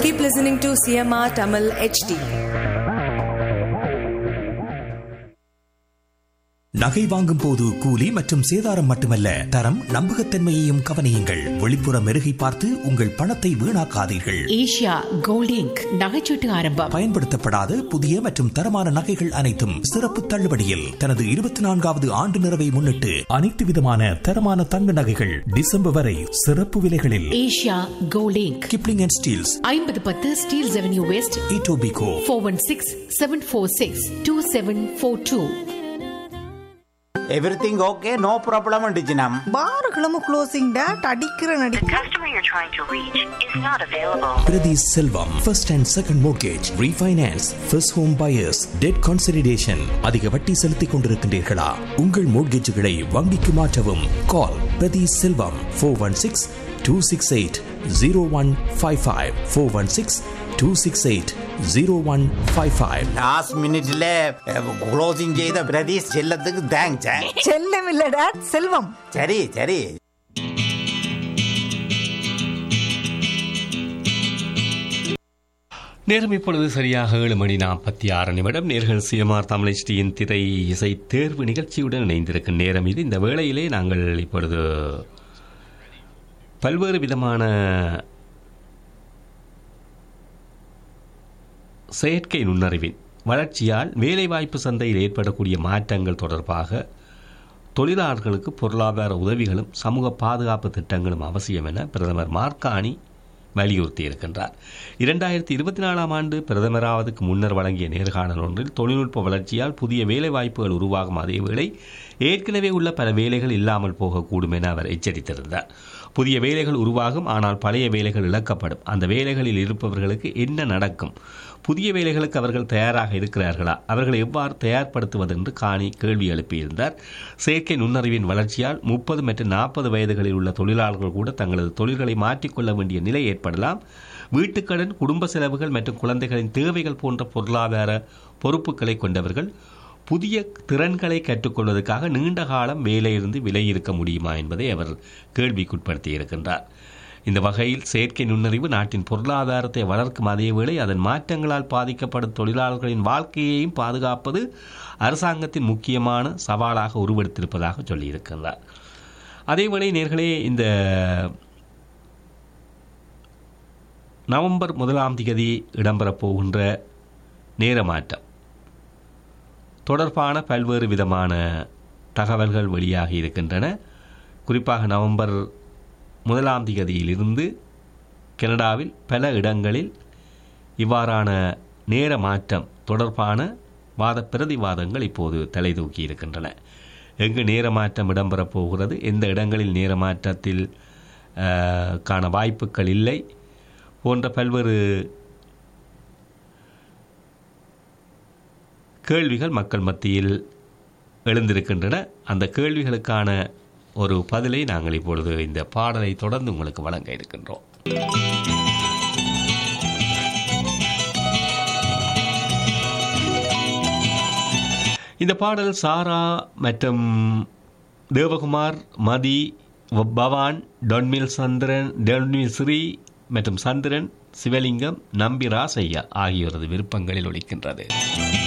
Keep listening to CMR Tamil HD. நகை வாங்கும் போது கூலி மற்றும் சேதாரம் மட்டுமல்ல, தரம் நம்பகத்தன்மையையும் கவனியுங்கள். வெளிப்புற மெருகை பார்த்து உங்கள் பணத்தை வீணாக்காதீர்கள். ஏஷியா கோல்ட் இங்க் நகைச்சீட்டு ஆரம்பம். பயன்படுத்தப்படாத புதிய மற்றும் தரமான நகைகள் அனைத்தும் சிறப்பு தள்ளுபடியில். தனது 24வது ஆண்டு நிறைவை முன்னிட்டு அனைத்து விதமான தரமான தங்க நகைகள் டிசம்பர் வரை சிறப்பு விலைகளில். Asia gold ink, Kipling and Steeles, 5010 Steeles avenue west, Etobicoke, 4167462742. Everything okay, no problem டிஜினம். பாருகளும் closing date அடிக்கிற நடி. The customer you're trying to reach is not available. Priti Selvam, first and second mortgage, refinance, first home buyers, debt consolidation. அதிக வட்டி செலுத்திக் கொண்டிருக்கின்றீர்களா? உங்கள் மோட்கேஜுகளை வங்கிக்கு மாற்றவும். கால் பிரதி செல்வம் 416-268-0155 416-268-0155. Last மினிட்ல க்ளோசிங் செய்த பிரதீஷ் செல்லத்துக்கு தேங்க்ஸ். செல்லம் இல்ல டேட் செல்வம். சரி சரி. நேரம் இப்பொழுது சரியாக 7:46. நேர்கள் சிஎம்ஆர் தமிழ் HDயின் திரை இசை தேர்வு நிகழ்ச்சியுடன் இணைந்திருக்கும் நேரம் இது. இந்த வேளையிலே நாங்கள் இப்பொழுது பல்வேறு விதமான செயற்கை நுண்ணறிவின் வளர்ச்சியால் வேலைவாய்ப்பு சந்தையில் ஏற்படக்கூடிய மாற்றங்கள் தொடர்பாக தொழிலாளர்களுக்கு பொருளாதார உதவிகளும் சமூக பாதுகாப்பு திட்டங்களும் அவசியம் என பிரதமர் மார்கானி வலியுறுத்தி இருக்கின்றார். 2024ஆம் ஆண்டு பிரதமராவதுக்கு முன்னர் வழங்கிய நேர்காணல் ஒன்றில் தொழில்நுட்ப வளர்ச்சியால் புதிய வேலைவாய்ப்புகள் உருவாகும் அதேவேளை ஏற்கனவே உள்ள பல வேலைகள் இல்லாமல் போகக்கூடும் என அவர் எச்சரித்திருந்தார். புதிய வேலைகள் உருவாகும், ஆனால் பழைய வேலைகள் இழக்கப்படும். அந்த வேலைகளில் இருப்பவர்களுக்கு என்ன நடக்கும்? புதிய வேலைகளுக்கு அவர்கள் தயாராக இருக்கிறார்களா? அவர்களை எவ்வாறு தயார்படுத்துவது என்று காணி கேள்வி எழுப்பியிருந்தார். செயற்கை நுண்ணறிவின் வளர்ச்சியால் 30 மற்றும் 40 வயதுகளில் உள்ள தொழிலாளர்கள் கூட தங்களது தொழில்களை மாற்றிக்கொள்ள வேண்டிய நிலை ஏற்படலாம். வீட்டுக்கடன், குடும்ப செலவுகள் மற்றும் குழந்தைகளின் தேவைகள் போன்ற பொருளாதார பொறுப்புகளை கொண்டவர்கள் புதிய திறன்களை கற்றுக்கொள்வதற்காக நீண்ட காலம் வேலையிலிருந்து விலகியிருக்க முடியுமா என்பதை அவர் கேள்விக்குட்படுத்தியிருக்கின்றார். இந்த வகையில் செயற்கை நுண்ணறிவு நாட்டின் பொருளாதாரத்தை வளர்க்கும் அதேவேளை அதன் மாற்றங்களால் பாதிக்கப்படும் தொழிலாளர்களின் வாழ்க்கையையும் பாதுகாப்பது அரசாங்கத்தின் முக்கியமான சவாலாக உருவெடுத்திருப்பதாக சொல்லியிருக்கின்றார். அதேவேளை நேர்களே, இந்த நவம்பர் 1ஆம் தேதி இடம்பெறப் போகின்ற நேரமாற்றம் தொடர்பான பல்வேறு விதமான தகவல்கள் வெளியாகி இருக்கின்றன. குறிப்பாக நவம்பர் 1ஆம் தேதியிலிருந்து கனடாவில் பல இடங்களில் இவ்வாறான நேர மாற்றம் தொடர்பான பிரதிவாதங்கள் இப்போது தலை தூக்கி இருக்கின்றன. எங்கு நேர மாற்றம் இடம்பெறப் போகிறது, எந்த இடங்களில் நேர மாற்றத்தில் காண வாய்ப்புகள் இல்லை போன்ற பல்வேறு கேள்விகள் மக்கள் மத்தியில் எழுந்திருக்கின்றன. அந்த கேள்விகளுக்கான ஒரு பதிலை நாங்கள் இப்பொழுது இந்த பாடலை தொடர்ந்து உங்களுக்கு வழங்க இருக்கின்றோம். இந்த பாடல் சாரா மற்றும் தேவகுமார், மதி, பவான், டொன்மில் சந்திரன், டொன்மில் ஸ்ரீ மற்றும் சந்திரன், சிவலிங்கம், நம்பி ராசையா ஆகியோரது விருப்பங்களில் ஒலிக்கின்றது.